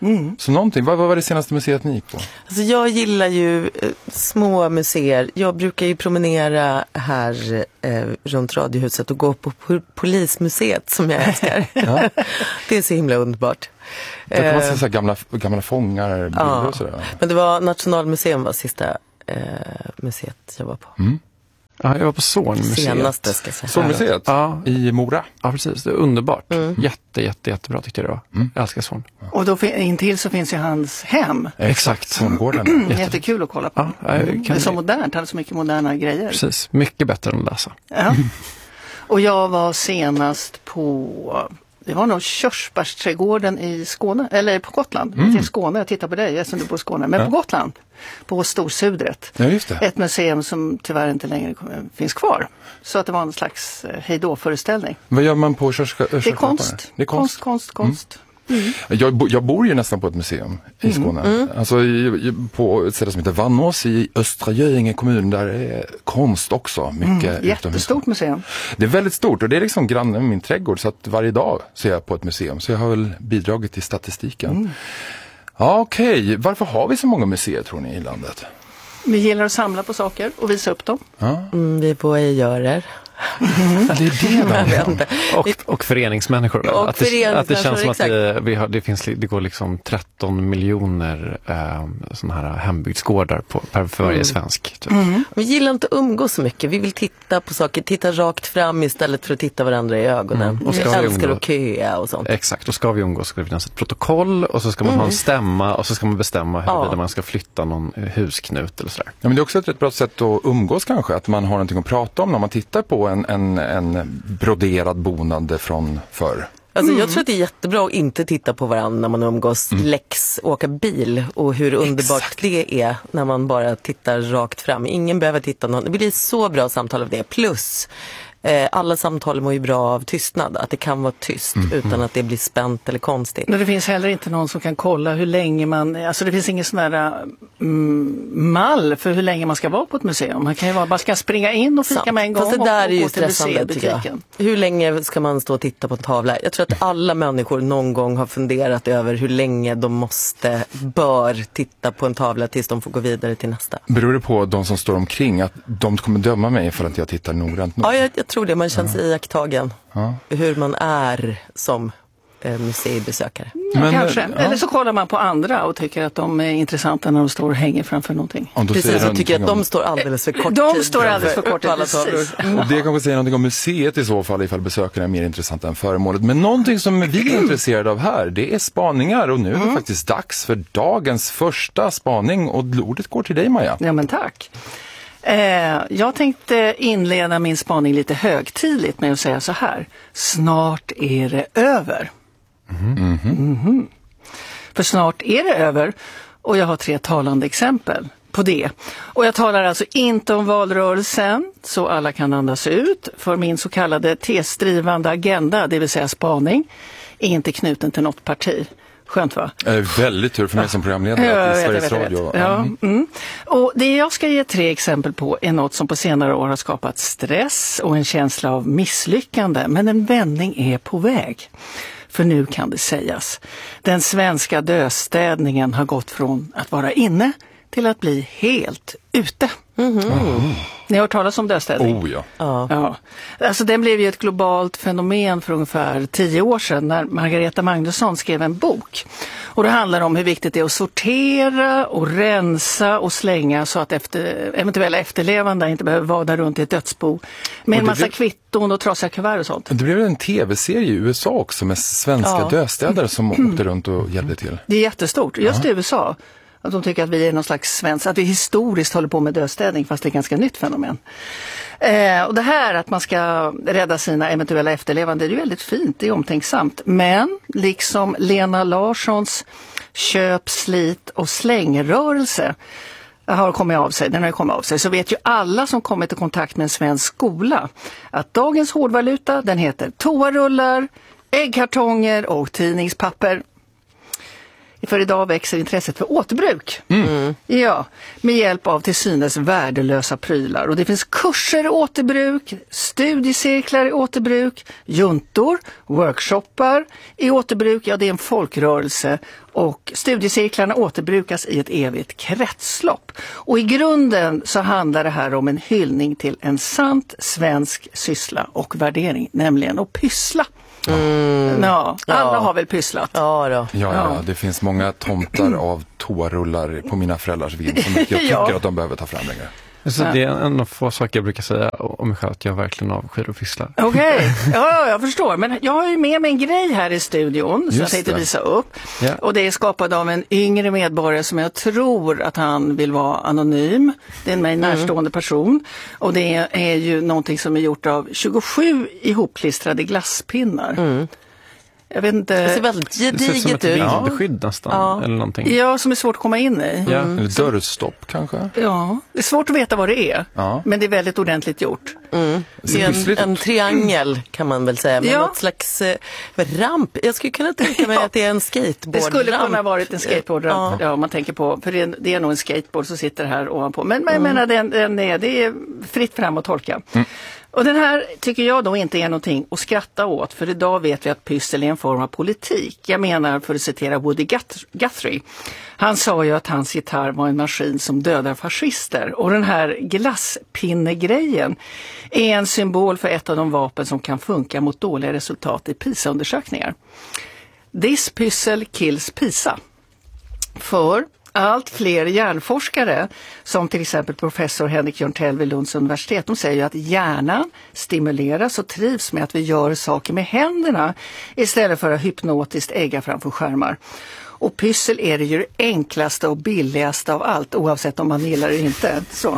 Speaker 13: Så någonting, vad var det senaste museet ni gick på?
Speaker 14: Alltså jag gillar ju små museer. Jag brukar ju promenera här runt Radiohuset och gå på Polismuseet som jag älskar. Ja. Det är så himla underbart.
Speaker 13: Där kan man se så här gamla fångar, bilder och sådär.
Speaker 14: Men det var Nationalmuseum var sista museet jag var på.
Speaker 12: Ja, jag var på Zornmuseet.
Speaker 14: Senaste ska jag säga.
Speaker 13: Zornmuseet? Ja. I Mora?
Speaker 12: Ja, precis. Det är underbart. Jättebra tyckte jag det var. Jag älskar Zorn.
Speaker 15: Och då intill så finns ju hans hem.
Speaker 12: Exakt.
Speaker 13: Zorngården.
Speaker 15: Jättekul att kolla på. Det är så modernt. Han hade så mycket moderna grejer.
Speaker 12: Precis. Mycket bättre än att läsa.
Speaker 15: Ja. Och jag var senast på... Det var nog Körsbärsträdgården i Skåne, eller på Gotland. Till Skåne, jag tittar på dig, jag som du bor i Skåne. Men på Gotland, på Storsudret.
Speaker 13: Ja, just det.
Speaker 15: Ett museum som tyvärr inte längre finns kvar. Så att det var en slags hejdå-föreställning.
Speaker 13: Vad gör man på Körsbärsträdgården?
Speaker 15: Det är konst. Det är konst.
Speaker 13: Jag bor ju nästan på ett museum i Skåne. Alltså på ett ställe som heter Vannås i Östra Göinge kommun, där är konst också mycket.
Speaker 15: Jättestort museum.
Speaker 13: Det är väldigt stort och det är liksom granne med min trädgård, så att varje dag ser jag på ett museum, så jag har väl bidragit till statistiken. Ja, okej. Varför har vi så många museer tror ni i landet?
Speaker 15: Vi gillar att samla på saker och visa upp dem.
Speaker 13: Ja.
Speaker 14: Vi är voyejörer.
Speaker 13: Det är det
Speaker 12: och föreningsmänniskor.
Speaker 14: Och
Speaker 12: att det känns som att det går liksom 13 miljoner såna här hembygdsgårdar per varje svensk. Typ.
Speaker 14: Vi gillar inte att umgås så mycket. Vi vill titta på saker, titta rakt fram istället för att titta varandra i ögonen. Och vi älskar att köa och sånt.
Speaker 12: Exakt, och ska vi umgås ska det finnas ett protokoll och så ska man ha en stämma och så ska man bestämma huruvida man ska flytta någon husknut eller sådär.
Speaker 13: Ja, men det är också ett rätt bra sätt att umgås kanske, att man har någonting att prata om när man tittar på en broderad bonande från förr.
Speaker 14: Alltså jag tror att det är jättebra att inte titta på varandra när man umgås, åka bil och hur underbart det är när man bara tittar rakt fram. Ingen behöver titta någon. Det blir så bra samtal av det. Plus alla samtal mår ju bra av tystnad. Att det kan vara tyst utan att det blir spänt eller konstigt.
Speaker 15: Men det finns heller inte någon som kan kolla hur länge man... Alltså det finns ingen sån här mall för hur länge man ska vara på ett museum. Man kan ju bara ska springa in och fika med en gång.
Speaker 14: Fast det där
Speaker 15: och
Speaker 14: är ju
Speaker 15: gå till
Speaker 14: stressande. Hur länge ska man stå och titta på en tavla? Jag tror att alla människor någon gång har funderat över hur länge de bör titta på en tavla tills de får gå vidare till nästa.
Speaker 13: Beror det på de som står omkring att de kommer döma mig för att jag tittar noggrant nog?
Speaker 14: Ja, jag tror det. Man känner sig iakttagen. Hur man är som museibesökare.
Speaker 15: Men, kanske. Eller så kollar man på andra och tycker att de är intressanta när de står och hänger framför någonting.
Speaker 14: Precis, och tycker att de står alldeles för kort
Speaker 15: tid. De står alldeles för kort tid, precis.
Speaker 13: Och det kanske säger någonting om museet i så fall, ifall besökarna är mer intressanta än föremålet. Men någonting som vi är intresserade av här, det är spaningar. Och nu är det faktiskt dags för dagens första spaning. Och ordet går till dig, Maja.
Speaker 15: Ja, men tack. Jag tänkte inleda min spaning lite högtidligt med att säga så här. Snart är det över. För snart är det över och jag har 3 talande exempel på det. Och jag talar alltså inte om valrörelsen så alla kan andas ut, för min så kallade tesdrivande agenda, det vill säga spaning, är inte knuten till något parti. Skönt, va?
Speaker 13: Väldigt tur för mig som programledare i Sveriges Radio.
Speaker 15: Ja. Och det jag ska ge 3 exempel på är något som på senare år har skapat stress och en känsla av misslyckande. Men en vändning är på väg. För nu kan det sägas. Den svenska döstädningen har gått från att vara inne till att bli helt ute. Ni har hört talas om döstädning? Ja. Alltså den blev ju ett globalt fenomen för ungefär 10 år sedan när Margareta Magnusson skrev en bok. Och det handlar om hur viktigt det är att sortera och rensa och slänga så att eventuella efterlevande inte behöver vada runt i ett dödsbo med en massa kvitton och trasiga kuvert och sånt.
Speaker 13: Det blev en tv-serie i USA också med svenska döstädare som åkte runt och hjälpte till.
Speaker 15: Det är jättestort, just i USA. Att de tycker att vi är någon slags svensk, att vi historiskt håller på med dödstädning fast det är ett ganska nytt fenomen. Och det här att man ska rädda sina eventuella efterlevande, det är väldigt fint, det är omtänksamt. Men liksom Lena Larssons köp, slit och slängrörelse har kommit av sig, så vet ju alla som kommit i kontakt med en svensk skola att dagens hårdvaluta, den heter toarullar, äggkartonger och tidningspapper. För idag växer intresset för återbruk. Ja, med hjälp av till synes värdelösa prylar. Och det finns kurser i återbruk, studiecirklar i återbruk, juntor, workshoppar i återbruk. Ja, det är en folkrörelse. Och studiecirklarna återbrukas i ett evigt kretslopp. Och i grunden så handlar det här om en hyllning till en sant svensk syssla och värdering, nämligen att pyssla. Ja, alla har väl pysslat.
Speaker 13: Ja, det finns många tomtar av toarullar på mina föräldrars vind som jag tycker att de behöver ta fram längre.
Speaker 12: Så det är en av få saker jag brukar säga om mig själv, att jag verkligen avskyr att pyssla.
Speaker 15: Okej, ja, jag förstår. Men jag har ju med mig en grej här i studion som jag tänkte visa upp. Ja. Och det är skapad av en yngre medborgare som jag tror att han vill vara anonym. Det är en mig närstående person. Och det är ju någonting som är gjort av 27 ihopklistrade glasspinnar. Jag vet inte.
Speaker 14: Det ser väldigt gediget ut.
Speaker 12: Vindskydd nästan, eller någonting.
Speaker 15: Ja, som är svårt att komma in i.
Speaker 13: Ja. Eller dörrstopp kanske.
Speaker 15: Ja, det är svårt att veta vad det är. Ja. Men det är väldigt ordentligt gjort.
Speaker 14: Det är en triangel kan man väl säga. Med något slags ramp. Jag skulle kunna tänka mig att det är en skateboardramp.
Speaker 15: Det skulle kunna varit en skateboardramp. Ja, om man tänker på. För det är nog en skateboard som sitter här ovanpå. Men jag menar, det är fritt fram att tolka. Och den här tycker jag då inte är någonting att skratta åt, för idag vet vi att pyssel är en form av politik. Jag menar, för att citera Woody Guthrie, han sa ju att hans gitarr var en maskin som dödar fascister. Och den här glasspinnegrejen är en symbol för ett av de vapen som kan funka mot dåliga resultat i PISA-undersökningar. This pyssel kills PISA. För allt fler hjärnforskare, som till exempel professor Henrik Jörntell vid Lunds universitet, de säger ju att hjärnan stimuleras och trivs med att vi gör saker med händerna istället för att hypnotiskt ägga framför skärmar. Och pyssel är det ju det enklaste och billigaste av allt, oavsett om man gillar det eller inte. Så.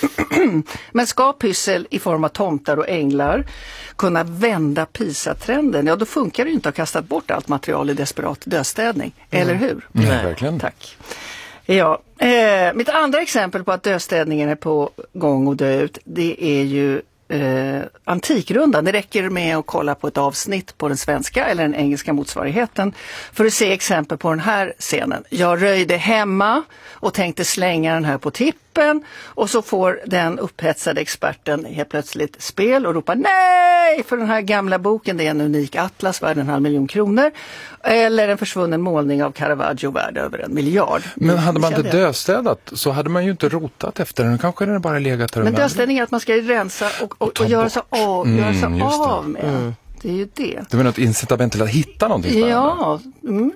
Speaker 15: Men ska pyssel i form av tomtar och änglar kunna vända PISA-trenden, ja då funkar det ju inte att kasta bort allt material i desperat dödstädning. Eller hur?
Speaker 13: Nej, verkligen.
Speaker 15: Tack. Ja, mitt andra exempel på att dödstädningen är på gång och dö ut, det är ju Antikrundan. Det räcker med att kolla på ett avsnitt på den svenska eller den engelska motsvarigheten för att se exempel på den här scenen. Jag röjde hemma och tänkte slänga den här på tippen, och så får den upphetsade experten helt plötsligt spel och ropar nej, för den här gamla boken, det är en unik atlas värd 500 000 kronor, eller en försvunnen målning av Caravaggio värd över 1 miljard.
Speaker 13: Men hade man inte dödstädat så hade man ju inte rotat efter den, kanske den bara legat där.
Speaker 15: Men dödstädning är att man ska rensa och göra sig av med. Det är ju det.
Speaker 13: Det var något incitament till att hitta någonting spännande.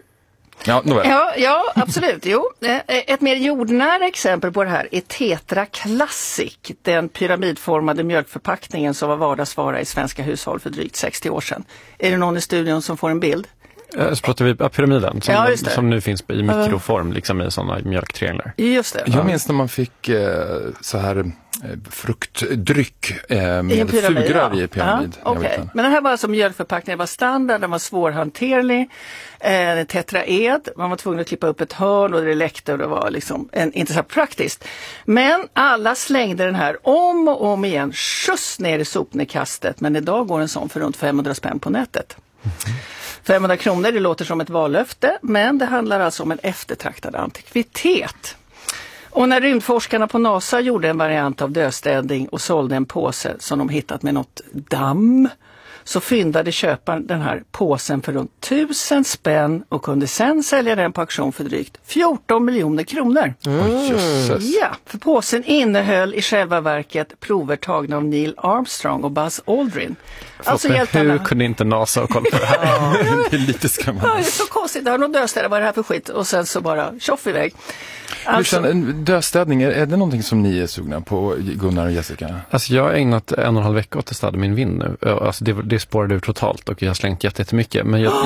Speaker 15: Ja, absolut. Jo. Ett mer jordnära exempel på det här är Tetra Classic, den pyramidformade mjölkförpackningen som var vardagsvara i svenska hushåll för drygt 60 år sedan. Är det någon i studion som får en bild?
Speaker 12: Så pratar vi pyramiden som nu finns i mikroform, liksom i sådana mjölktrianglar.
Speaker 15: Just det.
Speaker 13: Jag minns när man fick så här fruktdryck med sugrör i pyramid.
Speaker 15: Okay. Men den här var alltså mjölkförpackningen, var standard, den var svårhanterlig, tetraed, man var tvungen att klippa upp ett hörn och det läckte och det var liksom inte så praktiskt. Men alla slängde den här om och om igen, skjuts ner i sopnedkastet, men idag går en sån för runt 500 spänn på nätet. 500 kronor, det låter som ett vallöfte, men det handlar alltså om en eftertraktad antikvitet. Och när rymdforskarna på NASA gjorde en variant av dödstädning och sålde en påse som de hittat med något damm, så fyndade köparen den här påsen för runt 1000 spänn och kunde sen sälja den på auktion för drygt 14 miljoner kronor. Ja, för påsen innehöll i själva verket prover tagna av Neil Armstrong och Buzz Aldrin.
Speaker 12: Alltså hur kunde inte NASA ha koll på det här?
Speaker 13: Det är lite skrämmande.
Speaker 15: Ja, det är så konstigt. Det har nog dödstädat, vad är det här för skit? Och sen så bara tjoff iväg.
Speaker 13: Alltså, dödstädning, är det någonting som ni är sugna på, Gunnar och Jessica?
Speaker 12: Alltså jag har ägnat 1,5 vecka åt att städa min vind nu. Alltså det spårade ur totalt och jag har slängt jättemycket. Men jag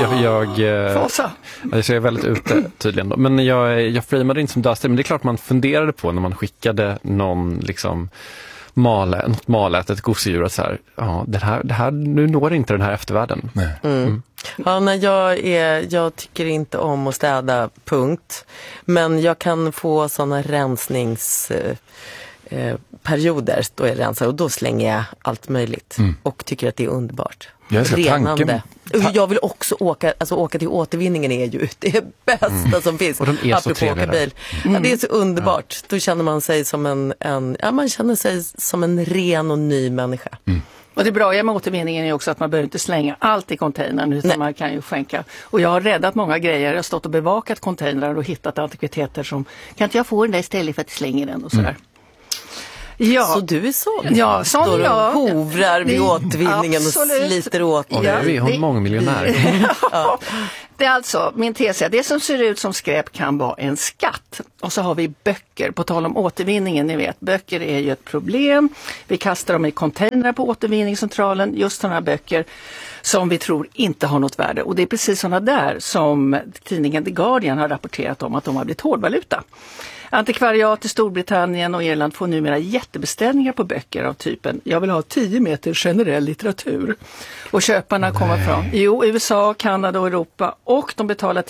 Speaker 12: är väldigt ute tydligen då. Men jag framade inte som dödstädning. Men det är klart man funderade på när man skickade någon liksom något malätet gosedjur att så här, ja, det här nu når inte den här eftervärlden.
Speaker 14: Ja, jag tycker inte om att städa, punkt. Men jag kan få såna perioder då jag rensar och då slänger jag allt möjligt och tycker att det är underbart.
Speaker 13: Renande.
Speaker 14: Jag vill också åka till återvinningen är ju det bästa som finns.
Speaker 12: Och de är så trevliga.
Speaker 14: Ja, det är så underbart. Då känner man sig som man känner sig som en ren och ny människa.
Speaker 15: Och det bra med återvinningen är också att man behöver inte slänga allt i containern utan man kan ju skänka. Och jag har räddat många grejer. Jag har stått och bevakat containrar och hittat antikviteter som kan inte jag få den där istället för att slänga den och sådär. Ja.
Speaker 14: Så du är sån?
Speaker 15: Ja, sån jag.
Speaker 14: Hovrar vid återvinningen och sliter åt.
Speaker 12: Och är hon mångmiljonär.
Speaker 15: Ja. Det är alltså min tes. Det som ser ut som skräp kan vara en skatt. Och så har vi böcker. På tal om återvinningen, ni vet. Böcker är ju ett problem. Vi kastar dem i containrar på återvinningscentralen. Just sådana här böcker som vi tror inte har något värde. Och det är precis sådana där som tidningen The Guardian har rapporterat om att de har blivit hårdvaluta. Antikvariat i Storbritannien och Irland får numera jättebeställningar på böcker av typen jag vill ha 10 meter generell litteratur. Och köparna kommer från USA, Kanada och Europa och de betalar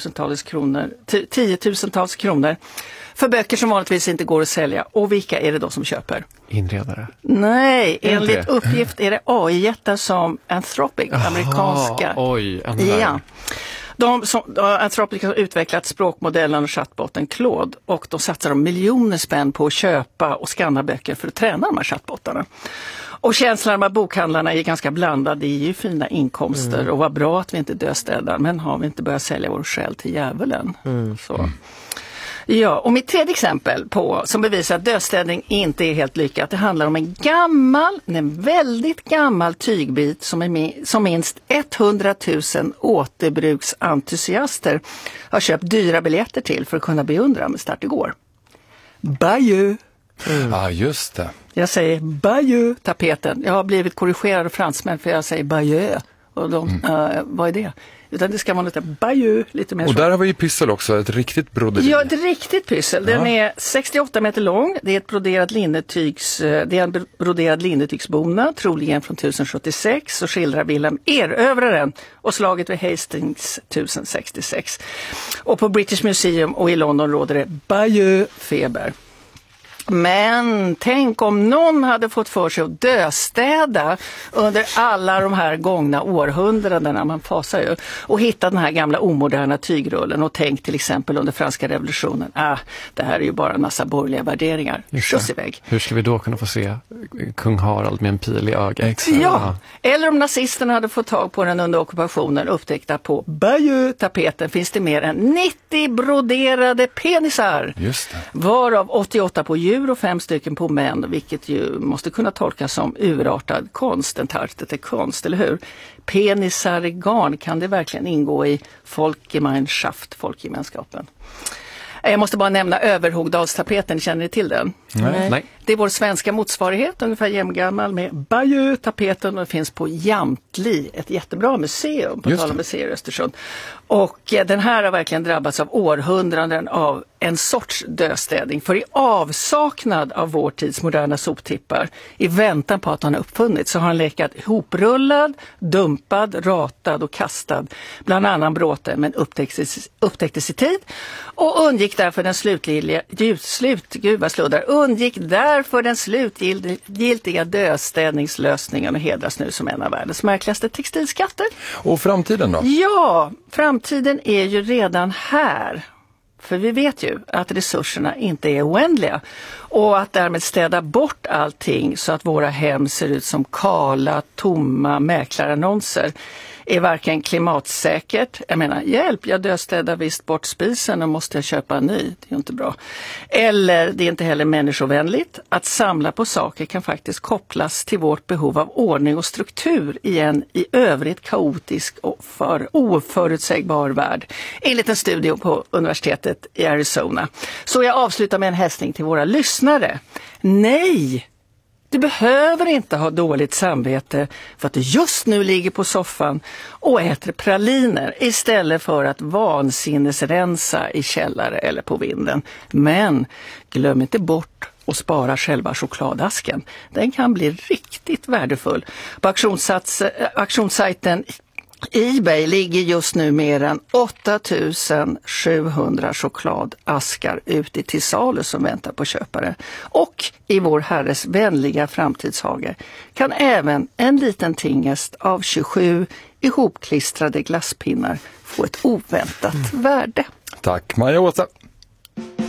Speaker 15: 10 000-tals kronor för böcker som vanligtvis inte går att sälja. Och vilka är det då som köper?
Speaker 12: Inredare.
Speaker 15: Nej, enligt uppgift är det AI-jättar som Anthropic, amerikanska.
Speaker 12: Oj, ja.
Speaker 15: Anthropic har utvecklat språkmodellen och chattbotten Claude och de satsar miljoner spänn på att köpa och skanna böcker för att träna de här chattbottarna. Och känslan med bokhandlarna är ganska blandad. Det är ju fina inkomster och vad bra att vi inte döstädar, men har vi inte börjat sälja vår själ till djävulen? Så. Ja, och mitt tredje exempel som bevisar att dödstädning inte är helt lyckat. Det handlar om en väldigt gammal tygbit som minst 100 000 återbruksentusiaster har köpt dyra biljetter till för att kunna beundra med start igår. Bayeux.
Speaker 13: Ja, just det.
Speaker 15: Jag säger Bayeux, tapeten. Jag har blivit korrigerad av fransmän för jag säger Bayeux. Och vad är det? Utan det ska vara lite Bayeux, lite mer.
Speaker 13: Och där har vi ju pyssel också, ett riktigt broderi.
Speaker 15: Ja, ett riktigt pyssel. Den är 68 meter lång. Det är ett broderad linnetygsbona, troligen från 1076, och skildrar Wilhelm erövraren och slaget vid Hastings 1066. Och på British Museum och i London råder det Bayeux-feber. Men tänk om någon hade fått för sig att döstäda under alla de här gångna århundradena, man fasar ju, och hitta den här gamla omoderna tygrullen och tänk till exempel under franska revolutionen. Det här är ju bara en massa borgerliga värderingar. Skjuts iväg.
Speaker 12: Hur ska vi då kunna få se kung Harald med en pil i ögat?
Speaker 15: Ja, eller om nazisterna hade fått tag på den under ockupationen, upptäckta på Bayeux-tapeten finns det mer än 90 broderade penisar.
Speaker 13: Just det.
Speaker 15: Varav 88 på djur och 5 stycken på män, vilket ju måste kunna tolkas som urartad konst. En tartet är konst, eller hur? Penisar i garn, kan det verkligen ingå i Folkgemeinschaft, folkgemenskapen? Jag måste bara nämna Överhogdalstapeten, känner ni till den?
Speaker 12: Nej.
Speaker 15: Det är vår svenska motsvarighet, ungefär jämngammal med Bayeux-tapeten, och det finns på Jamtli, ett jättebra museum, på tal om museer i Östersund. Och den här har verkligen drabbats av århundraden av en sorts döstädning, för i avsaknad av vår tids moderna soptippar, i väntan på att han har uppfunnits, så har han lekat hoprullad, dumpad, ratad och kastad bland annan bråte, men upptäcktes i tid och undgick därför den slutgiltiga dödstädningslösningen och hedras nu som en av världens märkligaste textilskatter.
Speaker 13: Och framtiden då?
Speaker 15: Ja, framtiden är ju redan här. För vi vet ju att resurserna inte är oändliga och att därmed städa bort allting så att våra hem ser ut som kala, tomma mäklarannonser är varken klimatsäkert, jag menar hjälp, jag dödstädar visst bort spisen och måste jag köpa en ny, det är ju inte bra. Eller det är inte heller människovänligt. Att samla på saker kan faktiskt kopplas till vårt behov av ordning och struktur i en i övrigt kaotisk och oförutsägbar värld. Enligt en studie på universitetet i Arizona. Så jag avslutar med en hälsning till våra lyssnare. Nej! Du behöver inte ha dåligt samvete för att du just nu ligger på soffan och äter praliner istället för att vansinnesrensa i källare eller på vinden. Men glöm inte bort att spara själva chokladasken. Den kan bli riktigt värdefull. På auktionssajten eBay ligger just nu mer än 8700 chokladaskar ute till salu som väntar på köpare. Och i vår herres vänliga framtidshage kan även en liten tingest av 27 ihopklistrade glasspinnar få ett oväntat värde.
Speaker 13: Tack Maja Åsa.